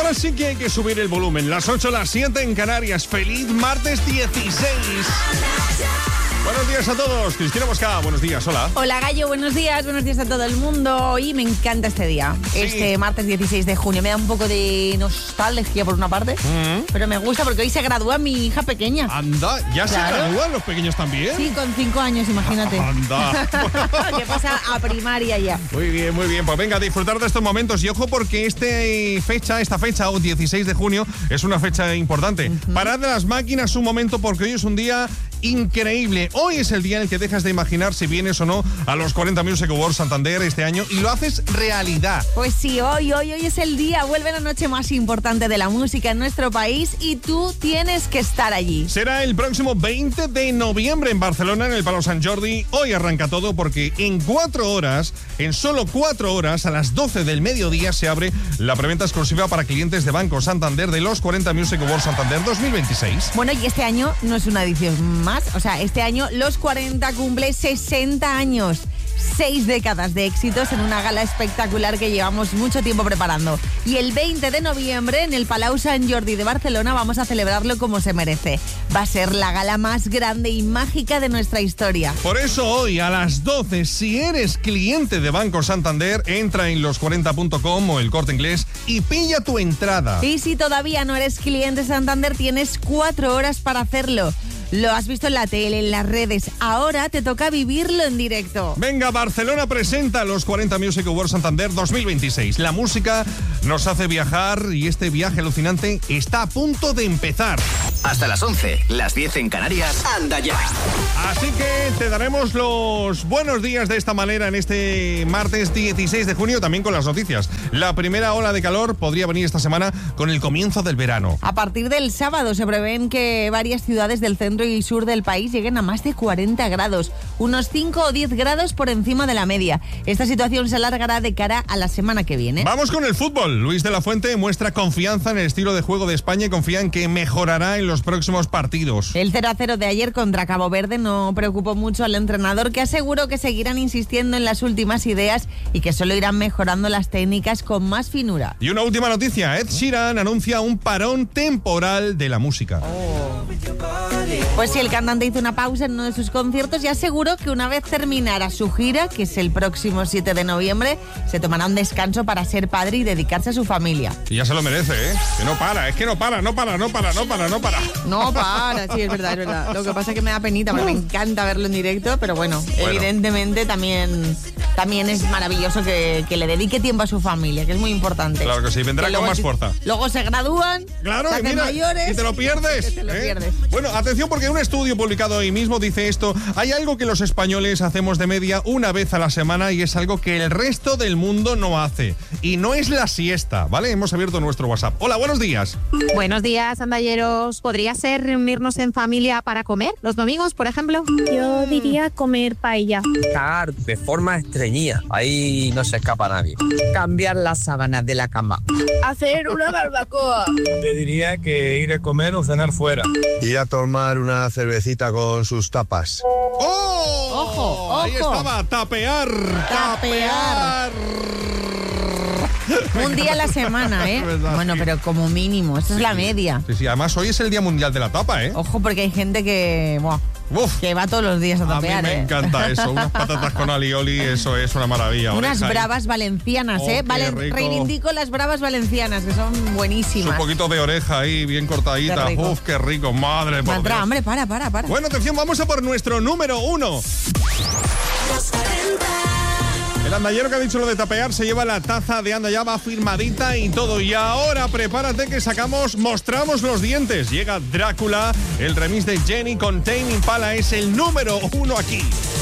ahora sí que hay que subir el volumen. Las 8, las 7 en Canarias. ¡Feliz martes 16! Buenos días a todos. Cristina Mosca, buenos días, hola. Hola Gallo, buenos días a todo el mundo. Hoy me encanta este día, sí. Este martes 16 de junio. Me da un poco de nostalgia por una parte, pero me gusta porque hoy se gradúa mi hija pequeña. Anda, ¿ya claro. Se gradúan los pequeños también? Sí, con 5 años, imagínate. Anda. Que pasa a primaria ya. Muy bien, muy bien. Pues venga, a disfrutar de estos momentos. Y ojo porque esta fecha, o 16 de junio, es una fecha importante. Parad de las máquinas un momento porque hoy es un día increíble. Hoy es el día en el que dejas de imaginar si vienes o no a los 40 Music Awards Santander este año y lo haces realidad. Pues sí, hoy es el día, vuelve la noche más importante de la música en nuestro país y tú tienes que estar allí. Será el próximo 20 de noviembre en Barcelona, en el Palau Sant Jordi. Hoy arranca todo porque en solo 4 horas, a las 12 del mediodía, se abre la preventa exclusiva para clientes de Banco Santander de los 40 Music Awards Santander 2026. Bueno, y este año no es una edición más, o sea, este año los 40 cumple 60 años. 6 décadas de éxitos en una gala espectacular que llevamos mucho tiempo preparando. Y el 20 de noviembre en el Palau Sant Jordi de Barcelona vamos a celebrarlo como se merece. Va a ser la gala más grande y mágica de nuestra historia. Por eso hoy a las 12, si eres cliente de Banco Santander, entra en los40.com o el Corte Inglés y pilla tu entrada. Y si todavía no eres cliente Santander, tienes 4 horas para hacerlo. Lo has visto en la tele, en las redes. Ahora te toca vivirlo en directo. Venga, Barcelona presenta los 40 Music Awards Santander 2026. La música nos hace viajar y este viaje alucinante está a punto de empezar. Hasta las 11, las 10 en Canarias. Anda ya. Así que te daremos los buenos días de esta manera en este martes 16 de junio, también con las noticias. La primera ola de calor podría venir esta semana con el comienzo del verano. A partir del sábado se prevén que varias ciudades del centro y sur del país lleguen a más de 40 grados, unos 5 o 10 grados por encima de la media. Esta situación se alargará de cara a la semana que viene. Vamos con el fútbol. Luis de la Fuente muestra confianza en el estilo de juego de España y confía en que mejorará en los próximos partidos. El 0-0 de ayer contra Cabo Verde no preocupó mucho al entrenador, que aseguró que seguirán insistiendo en las últimas ideas y que solo irán mejorando las técnicas con más finura. Y una última noticia, Ed Sheeran anuncia un parón temporal de la música. Pues sí, el cantante hizo una pausa en uno de sus conciertos y aseguró que una vez terminara su gira, que es el próximo 7 de noviembre, se tomará un descanso para ser padre y dedicarse a su familia. Y ya se lo merece, ¿eh? Que no para, es que no para. No para, sí, es verdad. Lo que pasa es que me da penita, porque me encanta verlo en directo, pero bueno. Evidentemente también es maravilloso que le dedique tiempo a su familia, que es muy importante. Claro que sí, vendrá con más fuerza. Luego se gradúan, claro, se hacen mayores. Y te lo pierdes. Bueno, atención porque un estudio publicado hoy mismo dice esto. Hay algo que los españoles hacemos de media una vez a la semana y es algo que el resto del mundo no hace. Y no es la siesta, ¿vale? Hemos abierto nuestro WhatsApp. Hola, buenos días. Buenos días, andalleros. ¿Podría ser reunirnos en familia para comer los domingos, por ejemplo? Yo diría comer paella. Cagar de forma estreñida. Ahí no se escapa nadie. Cambiar las sábanas de la cama. Hacer una barbacoa. Te diría que ir a comer o cenar fuera. Ir a tomar una cervecita con sus tapas. ¡Oh! ¡Ojo! Ahí estaba, tapear. Un día a la semana, ¿eh? Bueno, pero como mínimo, esa es la media. Sí, además hoy es el Día Mundial de la Tapa, ¿eh? Ojo, porque hay gente que va todos los días a tapear, A mí me encanta eso, unas patatas con alioli, eso es una maravilla. Unas bravas valencianas, ¿eh? Reivindico las bravas valencianas, que son buenísimas. Un poquito de oreja ahí, bien cortadita. Qué rico, madre por Dios. Hombre, para. Bueno, atención, vamos a por nuestro número 1. El andallero que ha dicho lo de tapear se lleva la taza de Anda Ya, va firmadita y todo. Y ahora prepárate que mostramos los dientes. Llega Drácula, el remix de Jenny con Tame Impala es el número 1 aquí.